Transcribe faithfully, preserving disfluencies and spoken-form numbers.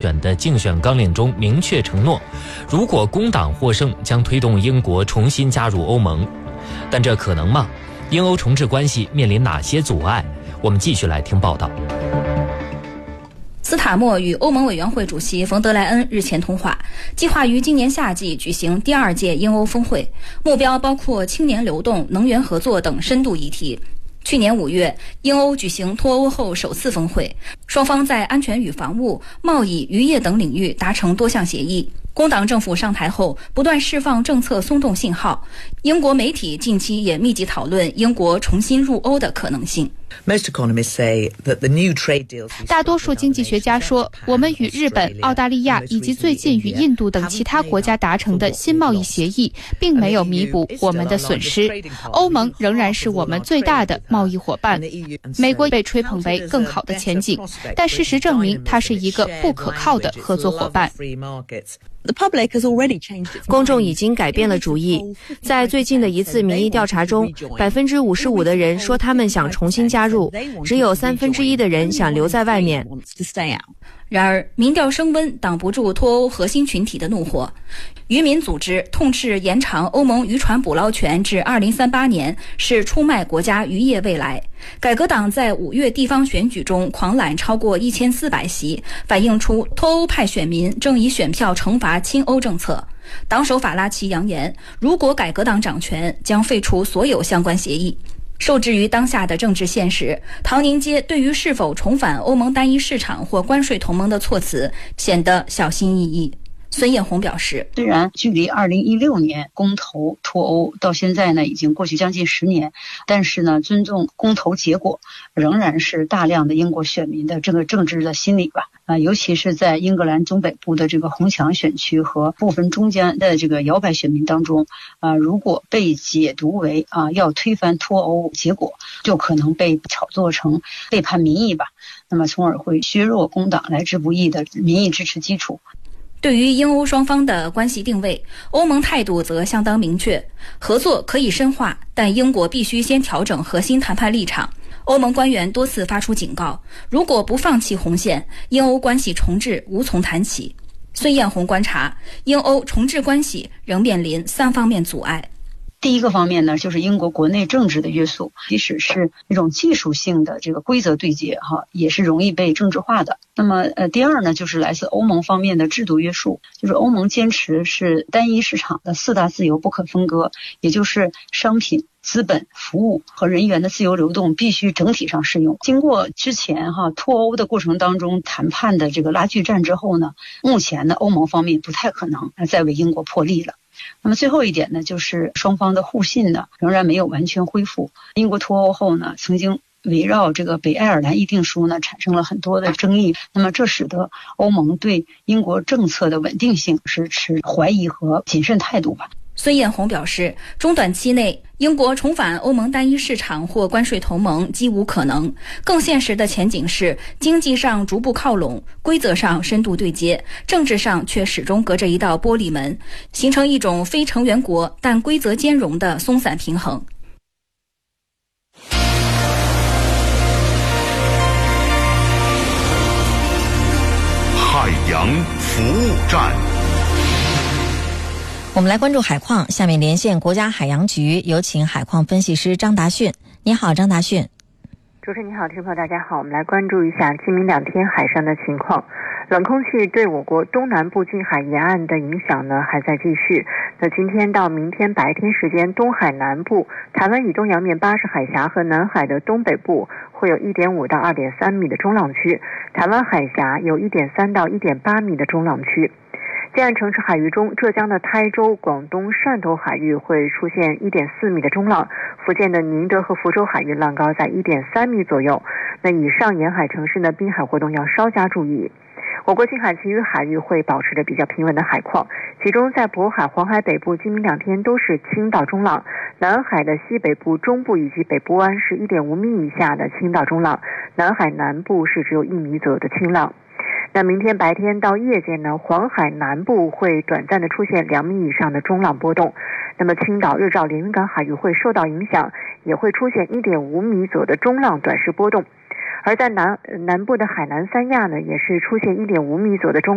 选的竞选纲领中明确承诺，如果工党获胜，将推动英国重新加入欧盟。但这可能吗？英欧重置关系面临哪些阻碍？我们继续来听报道。 斯塔默与欧盟委员会主席冯德莱恩日前通话，计划于今年夏季举行第二届英欧峰会，目标包括青年流动、能源合作等深度议题。去年五月，英欧举行脱欧后首次峰会，双方在安全与防务、贸易、渔业等领域达成多项协议。工党政府上台后，不断释放政策松动信号。英国媒体近期也密集讨论英国重新入欧的可能性。 大多数经济学家说，我们与日本、澳大利亚以及最近与印度等其他国家达成的新贸易协议，并没有弥补我们的损失。欧盟仍然是我们最大的贸易伙伴。美国被吹捧为更好的前景，但事实证明它是一个不可靠的合作伙伴。 公众已经改变了主意。在最近的一次民意调查中，百分之五十五的人说他们想重新加入，只有三分之一的人想留在外面。 然而，民调升温挡不住脱欧核心群体的怒火。渔民组织痛斥延长欧盟渔船捕捞权至二零三八年是出卖国家渔业未来。改革党在五月地方选举中狂揽超过一千四百席，反映出脱欧派选民正以选票惩罚亲欧政策。党首法拉奇扬言，如果改革党掌权，将废除所有相关协议。受制于当下的政治现实，唐宁街对于是否重返欧盟单一市场或关税同盟的措辞显得小心翼翼。孙艳红表示， 虽然距离二零一六年公投脱欧到现在呢已经过去将近十年，但是呢尊重公投结果仍然是大量的英国选民的这个政治的心理吧。啊，尤其是在英格兰中北部的这个红墙选区和部分中间的这个摇摆选民当中，啊，如果被解读为啊要推翻脱欧结果，就可能被炒作成背叛民意吧，那么从而会削弱工党来之不易的民意支持基础。 对于英欧双方的关系定位，欧盟态度则相当明确，合作可以深化，但英国必须先调整核心谈判立场。欧盟官员多次发出警告，如果不放弃红线，英欧关系重置无从谈起。孙艳红观察，英欧重置关系仍面临三方面阻碍。 第一个方面呢，就是英国国内政治的约束，即使是一种技术性的这个规则对接哈，也是容易被政治化的。那么呃，第二呢，就是来自欧盟方面的制度约束，就是欧盟坚持是单一市场的四大自由不可分割，也就是商品、资本、服务和人员的自由流动必须整体上适用。经过之前哈脱欧的过程当中谈判的这个拉锯战之后呢，目前呢欧盟方面不太可能再为英国破例了。那么最后一点呢，就是双方的互信呢仍然没有完全恢复。英国脱欧后呢，曾经围绕这个北爱尔兰议定书呢产生了很多的争议，那么这使得欧盟对英国政策的稳定性是持怀疑和谨慎态度吧。 孙艳红表示，中短期内英国重返欧盟单一市场或关税同盟几无可能，更现实的前景是经济上逐步靠拢，规则上深度对接，政治上却始终隔着一道玻璃门，形成一种非成员国但规则兼容的松散平衡。 海洋服务站。 我们来关注海况，下面连线国家海洋局，有请海况分析师张达迅。你好，张达迅。 主持人你好，听众朋友大家好，我们来关注一下今明两天海上的情况。冷空气对我国东南部近海沿岸的影响呢还在继续。那今天到明天白天时间，东海南部、台湾以东洋面巴士海峡和南海的东北部会有 一点五到二点三米的中浪区，台湾海峡有 一点三到一点八米的中浪区。近岸城市海域中，浙江的台州、广东汕头海域会出现 一点四米的中浪，福建的宁德和福州海域浪高在 一点三米左右。那以上沿海城市呢，滨海活动要稍加注意。我国近海其余海域会保持着比较平稳的海况，其中在渤海、黄海北部今明两天都是轻到中浪，南海的西北部、中部以及北部湾是 一点五米以下的轻到中浪，南海南部是只有一米左右的轻浪。那明天白天到夜间呢，黄海南部会短暂的出现两米以上的中浪波动，那么青岛、日照、连云港海域会受到影响，也会出现 一点五米左右的中浪短时波动。而在南南部的海南三亚呢，也是出现 一点五米左右的中